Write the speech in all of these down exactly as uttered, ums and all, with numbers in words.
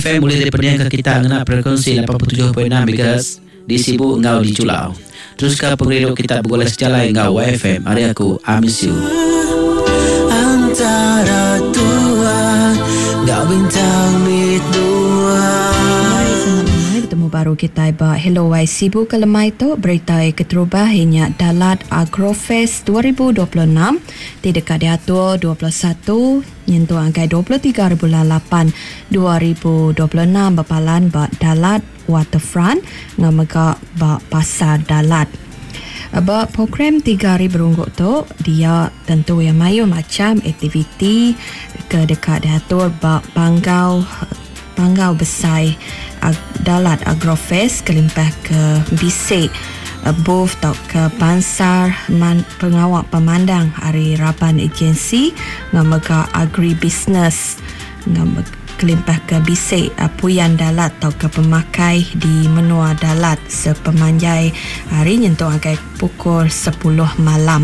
F M boleh diperniakan kita ngena frekuensi lapan puluh tujuh perpuluhan enam megahertz di Sibu ngau di Culau. Terus ke pengeriduk kita bergolek sejalan ngau Y F M. Hari aku I miss you. Antara dua ngau bintang dua. Bertemu baru kita ba Hello Y Sibu kelemai tu berita keterubah hanya Dalat Agrofest dua ribu dua puluh enam di dekat diatur dua puluh satu nyentuh angkai dua puluh tiga bulan lapan dua ribu dua puluh enam berpalan ba Dalat Waterfront ngamega ba Pasar Dalat. Ba program tiga hari berungguk tu dia tentu yang mayu macam aktiviti ke dekat diatur ba Banggau Banggau Besai Dalat Agrofest kelimpah ke Bisik booth atau ke Pansar man, pengawal pemandang hari Raban agensi ngamega agribusiness ngam kelimpah ke Bisik Puyan Dalat atau ke pemakai di Menua Dalat sepemanjai hari nyentuh angkai pukul sepuluh malam.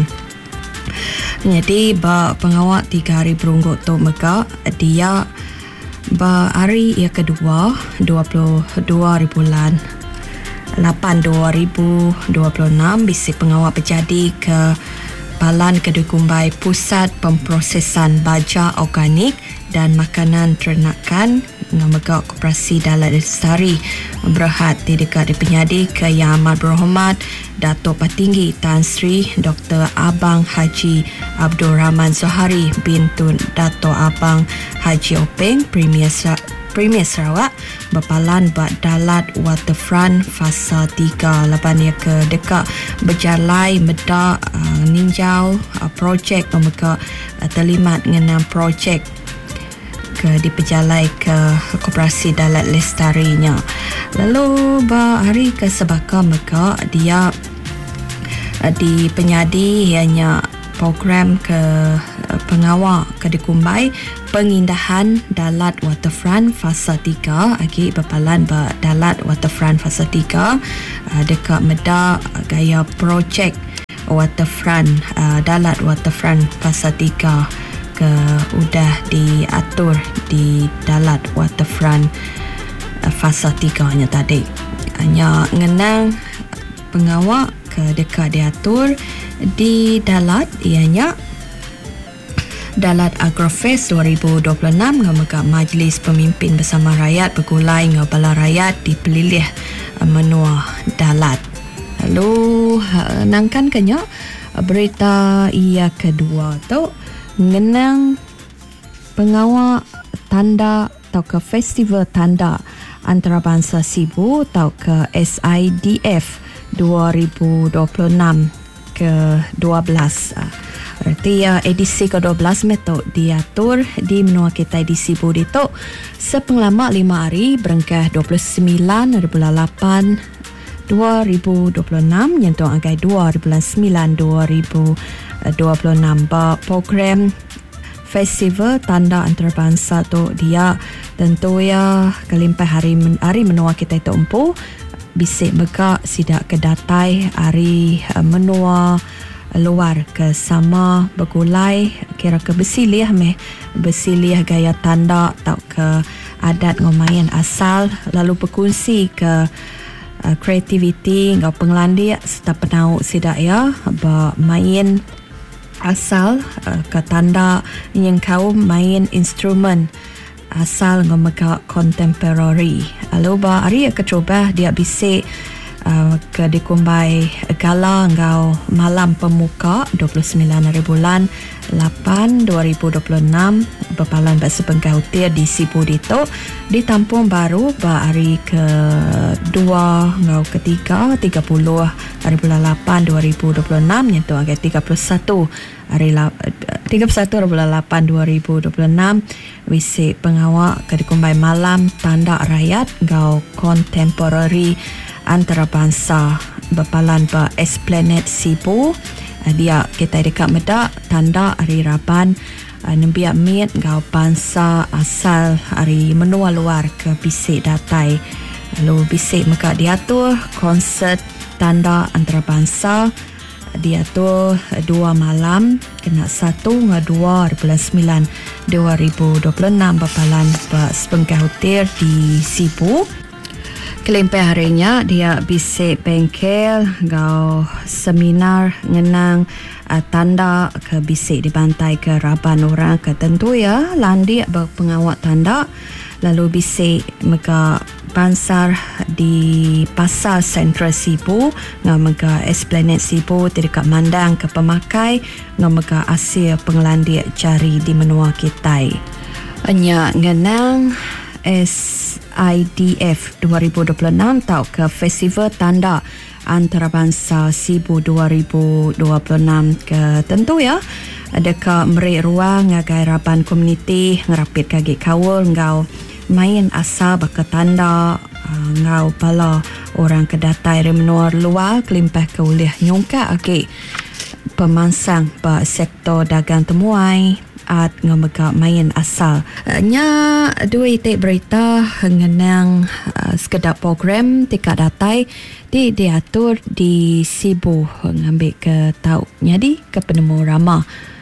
Jadi ba pengawal tiga hari berungguk tu mega dia ba hari yang kedua dua puluh dua bulan lapan dua ribu dua puluh enam bisik pengawal berjadi ke Balan Kedui Kumbai Pusat Pemprosesan Baja Organik dan Makanan Ternakan ngamega Koperasi Dalat Lestari berhad di dekat di penyadi ke Yang Amat Berhormat Datuk Patinggi Tan Sri Doktor Abang Haji Abdul Rahman Zohari bin Tun Datuk Abang Haji Openg Premier Premier Sarawak berpalan buat Dalat Waterfront fasa tiga lapan ia ke dekat berjalai medak uh, ninjau uh, projek memeka uh, terlibat dengan projek ke diperjalai ke Koperasi Dalat Lestarinya. Lalu ba hari ke sebaka mereka dia uh, di penyadi ianya program ke uh, pengawal ke dikumbai pengindahan Dalat Waterfront fasa tiga agi berpalan ba Dalat Waterfront fasa tiga uh, dekat meda uh, gaya projek Waterfront uh, Dalat Waterfront fasa tiga ke udah diatur di Dalat Waterfront uh, fasa tiga nya tadi hanya ngenang pengawal ke dekat diatur di Dalat ianya Dalat Agrofest dua ribu dua puluh enam ngamega Majlis Pemimpin Bersama Rakyat bergulai ngabala rakyat di pelilih Menua Dalat. Lalu nangkan kenya berita ia kedua tu ngenang pengawal tanda atau ke Festival Tanda Antarabangsa Sibu atau ke S I D F dua ribu dua puluh enam ke dua belas. Berarti ya, edisi ke dua belas meto diatur di Menua Kita edisi Budi tu sepenglamak lima hari berengkah dua puluh sembilan bulan lapan dua ribu dua puluh enam nyentuh angkai dua bulan sembilan dua ribu dua puluh enam. Ba program Festival Tanda Antarabangsa tu dia tentu ya kelimpah hari hari Menua Kita itu empu bisik mega sidak kedatai hari menua luar ke sama bergulai kira ke bersilih meh bersilih gaya tanda atau ke adat ngomayan asal lalu berkongsi ke uh, kreativiti ngau pengelandi serta penau sidak ya bermain asal uh, ke tanda yang kau main instrumen asal ngomega contemporary. Lalu ba hari kecoba dia bisik uh, ke dikumbai gala ngau malam pemuka dua puluh sembilan hari bulan lapan dua ribu dua puluh enam berpalan bahasa pengkautir di Sibu Dito di Tampung Baru ba hari kedua ngau ketiga tiga puluh hari bulan lapan dua ribu dua puluh enam nyentuh angka tiga puluh satu hari tiga puluh satu bulan lapan dua ribu dua puluh enam wisi pengawal ke dikumbai malam tanda rakyat ngau contemporary antarabangsa berpalan ba Esplanade Sibu. Dia kita dekat medak tanda hari Raban nembiak mit ngau bangsa asal hari menua luar ke bisik datai. Lalu bisik meka diatur konsert tanda antarabangsa diatur dua malam kena satu ngah dua bulan sembilan dua ribu dua puluh enam bapalan ba sepengkah hotel di Sibu. Kelimpai harinya dia bisik bengkel ngau seminar ngenang uh, tanda ke bisik dibantai ke raban orang ke tentu ya landi berpengawak tanda lalu bisik mega bansar di pasar Central Sibu ngau mega Esplanade Sibu dekat mandang ke pemakai ngau mega Asia pengelandi cari di menua Kitai. Anya ngenang S I D F dua ribu dua puluh enam tau ke Festival Tanda Antarabangsa Sibu dua ribu dua puluh enam ke tentu ya adakah merik ruang ngagai raban komuniti ngerapit kaki kawul ngau main asal baka tanda uh, ngau bala orang kedatai dari menua luar kelimpah ke ulih nyongka okay. Pemansang ba sektor dagang temuai at ngomega main asal nya dua itik berita ngenang uh, sekedar program tika datai di diatur di Sibu ngambil ke tau nyadi ke penemu ramah